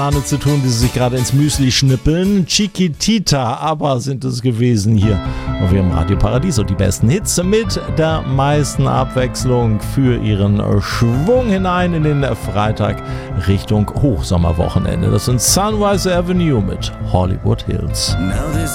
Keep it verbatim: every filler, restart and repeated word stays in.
zu tun, die sie sich gerade ins Müsli schnippeln. Chiquitita, aber sind es gewesen hier auf ihrem Radio Paradiso. Die besten Hits mit der meisten Abwechslung für ihren Schwung hinein in den Freitag Richtung Hochsommerwochenende. Das sind Sunrise Avenue mit Hollywood Hills.